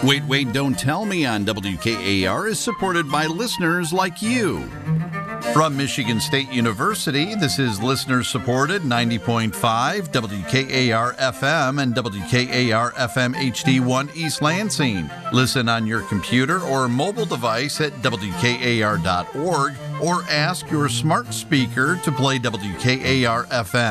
Wait, Don't Tell Me on WKAR is supported by listeners like you. From Michigan State University, this is listener-supported 90.5 WKAR-FM and WKAR-FM HD1 East Lansing. Listen on your computer or mobile device at WKAR.org or ask your smart speaker to play WKAR-FM.